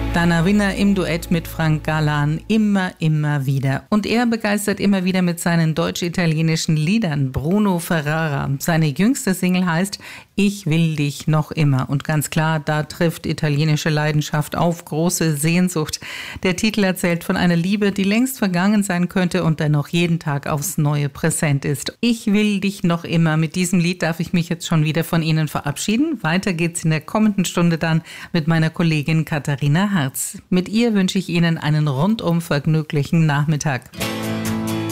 Dana Winner im Duett mit Frank Galan immer wieder. Und er begeistert immer wieder mit seinen deutsch-italienischen Liedern. Bruno Ferrara. Seine jüngste Single heißt Ich will dich noch immer. Und ganz klar, da trifft italienische Leidenschaft auf große Sehnsucht. Der Titel erzählt von einer Liebe, die längst vergangen sein könnte und dennoch jeden Tag aufs Neue präsent ist. Ich will dich noch immer. Mit diesem Lied darf ich mich jetzt schon wieder von Ihnen verabschieden. Weiter geht's in der kommenden Stunde dann mit meiner Kollegin Katharina Herz. Mit ihr wünsche ich Ihnen einen rundum vergnüglichen Nachmittag.